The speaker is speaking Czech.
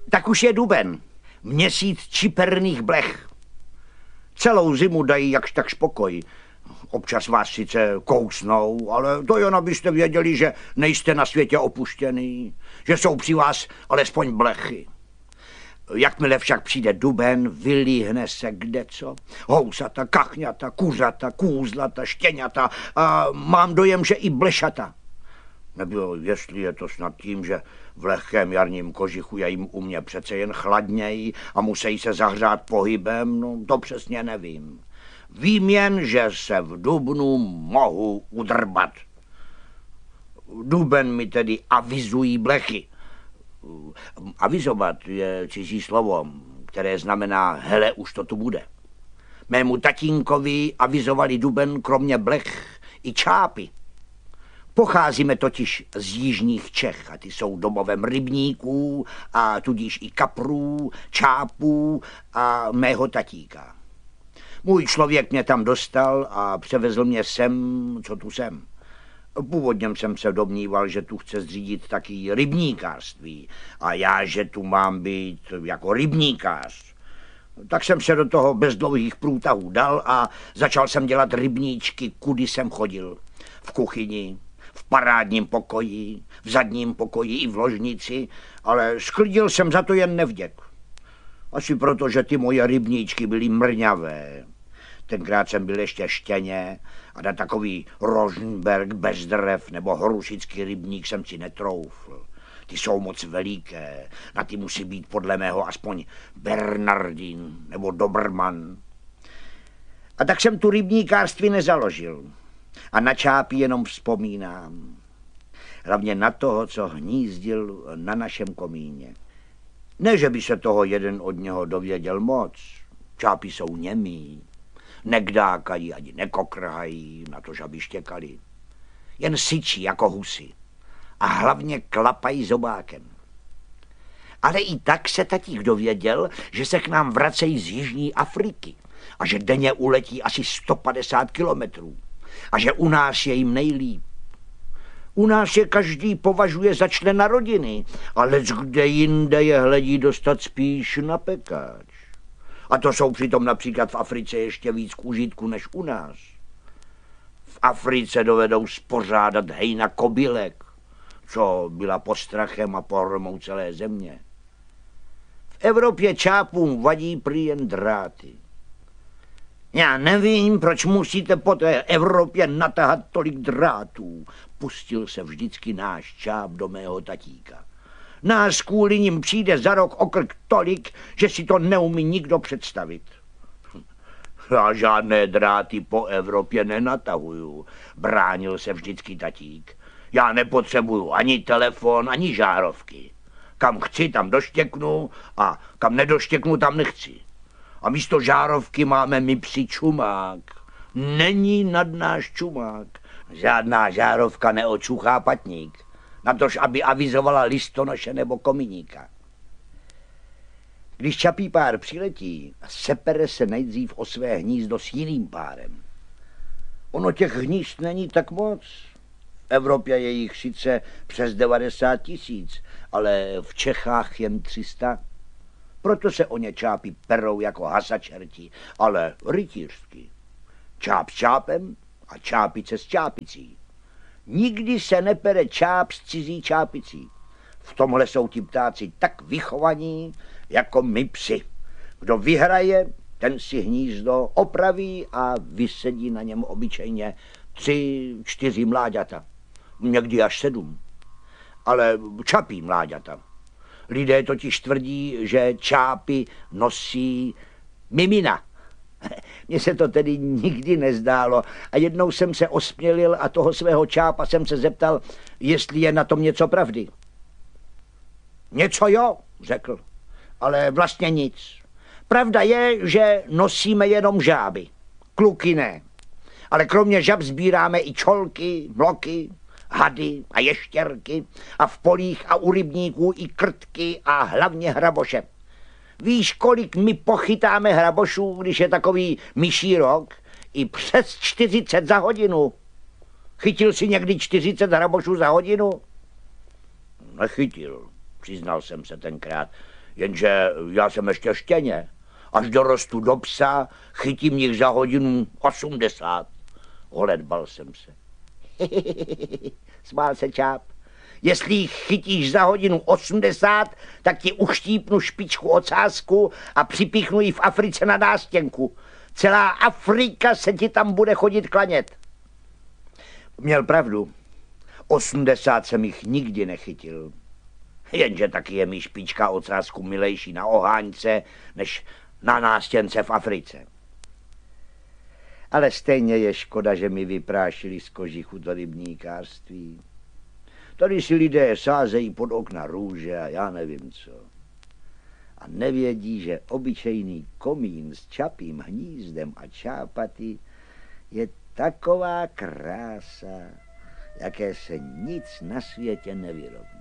Tak už je duben. Měsíc čiperných blech. Celou zimu dají jakž tak spokoj. Občas vás sice kousnou, ale to jen abyste věděli, že nejste na světě opuštěný, že jsou při vás alespoň blechy. Jakmile však přijde duben, vylíhne se kdeco. Housata, kachňata, kuřata, kůzlata, štěňata a mám dojem, že i blešata. Nebo jestli je to snad tím, že v lehkém jarním kožichu je jim u mě přece jen chladněji a musí se zahřát pohybem, no to přesně nevím. Vím jen, že se v dubnu mohu udrbat. Duben mi tedy avizují blechy. Avizovat je cizí slovo, které znamená hele, už to tu bude. Mému tatínkovi avizovali duben kromě blech i čápy. Pocházíme totiž z jižních Čech a ty jsou domovem rybníků a tudíž i kaprů, čápů a mého tatíka. Můj člověk mě tam dostal a převezl mě sem, co tu jsem. Původně jsem se domníval, že tu chce zřídit taky rybníkářství a já, že tu mám být jako rybníkář. Tak jsem se do toho bez dlouhých průtahů dal a začal jsem dělat rybníčky, kudy jsem chodil. V kuchyni, v parádním pokoji, v zadním pokoji i v ložnici, ale sklidil jsem za to jen nevděk. Asi proto, že ty moje rybníčky byly mrňavé. Tenkrát jsem byl ještě štěně a na takový Rožnberg bez drev nebo hrušický rybník jsem si netroufl. Ty jsou moc veliké, na ty musí být podle mého aspoň Bernardin nebo Dobrman. A tak jsem tu rybníkářství nezaložil a na čápy jenom vzpomínám. Hlavně na toho, co hnízdil na našem komíně. Ne, že by se toho jeden od něho dověděl moc. Čápy jsou němí. Nekdákají ani nekokrhají, na to, že by štěkali. Jen syčí jako husy. A hlavně klapají zobákem. Ale i tak se tatík dověděl, že se k nám vracejí z Jižní Afriky a že denně uletí asi 150 kilometrů a že u nás je jim nejlíp. U nás je každý považuje za člena rodiny, ale kde jinde je hledí dostat spíš na pekáč. A to jsou přitom například v Africe ještě víc k užitku než u nás. V Africe dovedou spořádat hejna kobylek, co byla postrachem a pohromou celé země. V Evropě čápům vadí prý jen dráty. Já nevím, proč musíte po té Evropě natahat tolik drátů, pustil se vždycky náš čáp do mého tatíka. Nás kvůli nim přijde za rok okrk tolik, že si to neumí nikdo představit. Já žádné dráty po Evropě nenatahuju, bránil se vždycky tatík. Já nepotřebuju ani telefon, ani žárovky. Kam chci, tam doštěknu a kam nedoštěknu, tam nechci. A místo žárovky máme my psi čumák. Není nad náš čumák. Žádná žárovka neočuchá patník. Natož, aby avizovala listonoše nebo kominíka. Když čapí pár přiletí, sepere se nejdřív o své hnízdo s jiným párem. Ono těch hnízd není tak moc. V Evropě je jich sice přes 90 000, ale v Čechách jen 300. Proto se o ně čápy perou jako hasačerti, ale rytířsky. Čáp s čápem a čápice s čápicí. Nikdy se nepere čáp s cizí čápicí. V tomhle jsou ti ptáci tak vychovaní, jako my psi. Kdo vyhraje, ten si hnízdo opraví a vysedí na něm obyčejně 3, 4 mláďata. Někdy až 7. Ale čapí mláďata. Lidé totiž tvrdí, že čápy nosí mimina. Mně se to tedy nikdy nezdálo a jednou jsem se osmělil a toho svého čápa jsem se zeptal, jestli je na tom něco pravdy. Něco jo, řekl, ale vlastně nic. Pravda je, že nosíme jenom žáby, kluky ne. Ale kromě žab sbíráme i čolky, mloky, hady a ještěrky a v polích a u rybníků i krtky a hlavně hraboše. Víš, kolik my pochytáme hrabošů, když je takový myší rok? I přes 40 za hodinu. Chytil jsi někdy 40 hrabošů za hodinu? Nechytil, přiznal jsem se tenkrát. Jenže já jsem ještě štěně. Až dorostu do psa, chytím jich za hodinu 80. Holedbal jsem se. Smál se Čáp. Jestli jich chytíš za hodinu 80, tak ti uštípnu špičku ocásku a připíchnu ji v Africe na nástěnku. Celá Afrika se ti tam bude chodit klanět. Měl pravdu. 80 jsem jich nikdy nechytil. Jenže taky je mi špička ocásku milejší na oháňce, než na nástěnce v Africe. Ale stejně je škoda, že mi vyprášili z kožichu to rybníkářství. Tady si lidé sázejí pod okna růže a já nevím co. A nevědí, že obyčejný komín s čapím hnízdem a čápaty je taková krása, jaké se nic na světě nevyrovná.